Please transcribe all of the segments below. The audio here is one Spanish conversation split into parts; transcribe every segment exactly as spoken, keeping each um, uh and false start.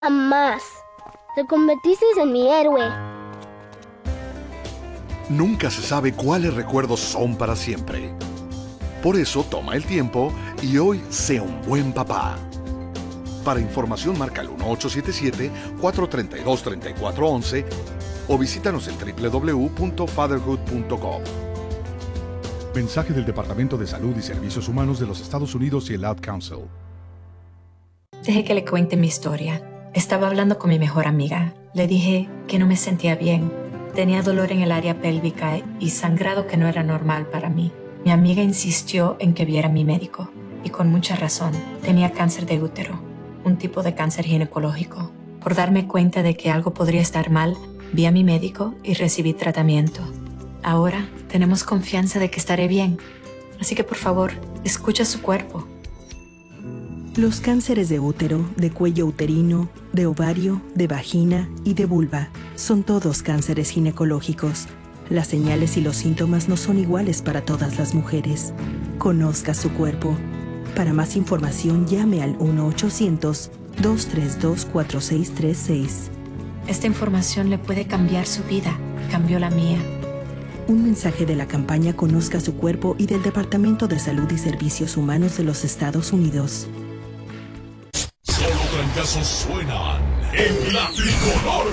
Más. Te convertiste en mi héroe. Nunca se sabe cuáles recuerdos son para siempre. Por eso toma el tiempo y hoy sea un buen papá. Para información marca el uno ocho siete siete, cuatro tres dos, tres cuatro uno uno o visítanos en doble u doble u doble u punto fatherhood punto com. Mensaje del Departamento de Salud y Servicios Humanos de los Estados Unidos y el Ad Council. Deje que le cuente mi historia. Estaba hablando con mi mejor amiga. Le dije que no me sentía bien. Tenía dolor en el área pélvica y sangrado que no era normal para mí. Mi amiga insistió en que viera a mi médico. Y con mucha razón. Tenía cáncer de útero, un tipo de cáncer ginecológico. Por darme cuenta de que algo podría estar mal, vi a mi médico y recibí tratamiento. Ahora tenemos confianza de que estaré bien. Así que por favor, escucha su cuerpo. Los cánceres de útero, de cuello uterino, de ovario, de vagina y de vulva son todos cánceres ginecológicos. Las señales y los síntomas no son iguales para todas las mujeres. Conozca su cuerpo. Para más información, llame al uno ochocientos, dos tres dos, cuatro seis tres seis. Esta información le puede cambiar su vida. Cambió la mía. Un mensaje de la campaña Conozca su cuerpo y del Departamento de Salud y Servicios Humanos de los Estados Unidos. Solo trancazos suenan en la tricolor.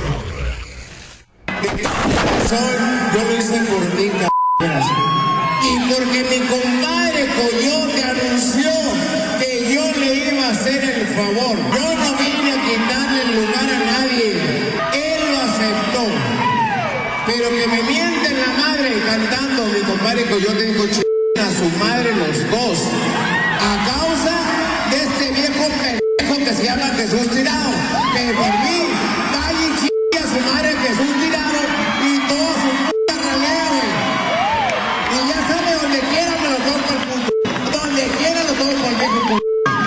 Yo lo hice por ti, c***. Y porque mi compadre Coyote anunció que yo le iba a hacer el favor. Yo no vine a quitarle el lugar a nadie. Él lo aceptó. Pero que me mienten la madre cantando mi compadre Coyote dijo ch... a su madre los dos. A causa de este viejo pendejo que se llama Jesús Tirado. Que por mí vaya y ch... a su madre Jesús Tirado y todo su puta ralea, güey. Y ya sabe, donde quiera me lo tomo por puto. Donde quiera lo tomo por viejo puto.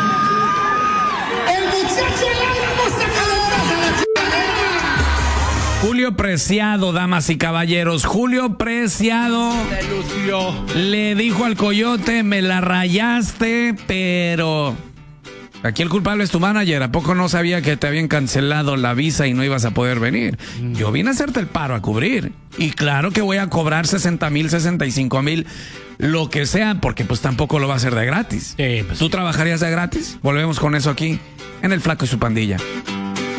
El muchacho le damos sacadoras a la chica. Julio Preciado, damas y caballeros. Julio Preciado le dijo al Coyote, me la rayaste, pero... Aquí el culpable es tu manager. ¿A poco no sabía que te habían cancelado la visa y no ibas a poder venir? Yo vine a hacerte el paro a cubrir. Y claro que voy a cobrar sesenta mil, sesenta y cinco mil, lo que sea, porque pues tampoco lo va a hacer de gratis. Sí, pues ¿Tú sí. trabajarías de gratis? Volvemos con eso aquí, en El Flaco y su Pandilla.